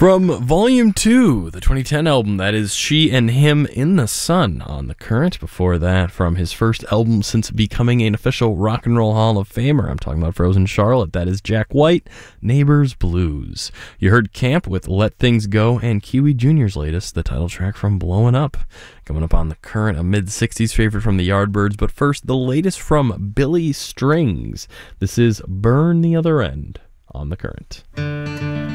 From Volume 2, the 2010 album, that is She and Him in the Sun on The Current. Before that, from his first album since becoming an official Rock and Roll Hall of Famer, I'm talking about Frozen Charlotte, that is Jack White, Neighbors Blues. You heard Camp with Let Things Go, and Kiwi Jr.'s latest, the title track from Blowin' Up. Coming up on The Current, a mid-60s favorite from the Yardbirds, but first, the latest from Billy Strings. This is Burn the Other End on The Current.